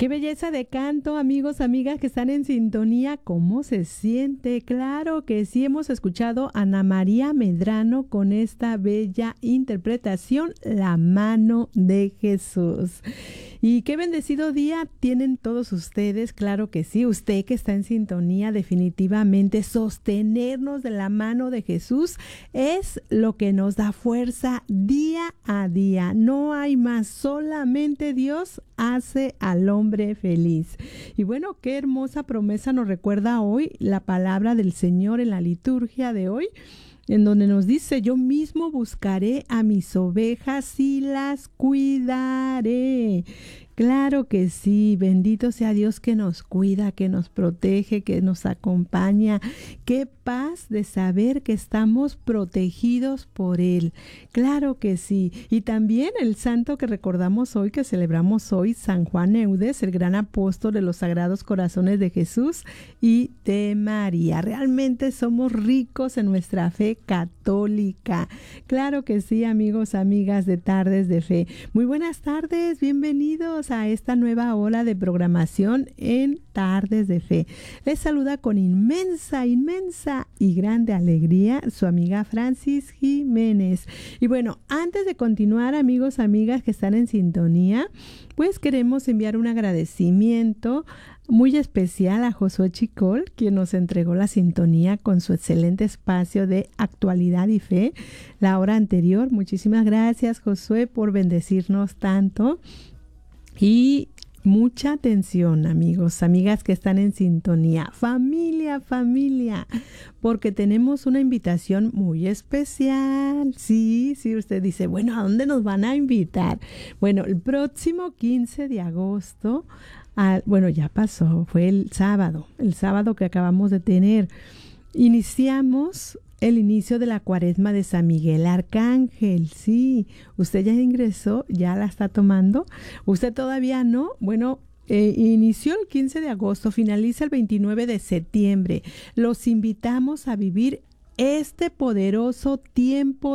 Qué belleza de canto, amigos, amigas que están en sintonía. ¿Cómo se siente? Claro que sí, hemos escuchado a Ana María Medrano con esta bella interpretación, La mano de Jesús. Y qué bendecido día tienen todos ustedes, claro que sí. Usted que está en sintonía, definitivamente sostenernos de la mano de Jesús es lo que nos da fuerza día a día. No hay más, solamente Dios hace al hombre feliz. Y bueno, qué hermosa promesa nos recuerda hoy la palabra del Señor en la liturgia de hoy, en donde nos dice: yo mismo buscaré a mis ovejas y las cuidaré. Claro que sí, bendito sea Dios que nos cuida, que nos protege, que nos acompaña. Qué paz de saber que estamos protegidos por Él. Claro que sí. Y también el santo que recordamos hoy, que celebramos hoy, San Juan Eudes, el gran apóstol de los Sagrados Corazones de Jesús y de María. Realmente somos ricos en nuestra fe católica. Claro que sí, amigos, amigas de Tardes de Fe. Muy buenas tardes, bienvenidos a esta nueva hora de programación en Tardes de Fe. Les saluda con inmensa y grande alegría su amiga Francis Jiménez. Y bueno, antes de continuar, amigos, amigas que están en sintonía, pues queremos enviar un agradecimiento muy especial a Josué Chicol, quien nos entregó la sintonía con su excelente espacio de actualidad y fe la hora anterior. Muchísimas gracias, Josué, por bendecirnos tanto. Y mucha atención, amigos, amigas que están en sintonía, familia, porque tenemos una invitación muy especial. Sí, usted dice, bueno, ¿a dónde nos van a invitar? Bueno, el próximo 15 de agosto, bueno, ya pasó, fue el sábado que acabamos de tener. Iniciamos el inicio de la Cuaresma de San Miguel Arcángel. Sí, usted ya ingresó, ya la está tomando. Usted todavía no. Bueno, inició el 15 de agosto, finaliza el 29 de septiembre. Los invitamos a vivir este poderoso tiempo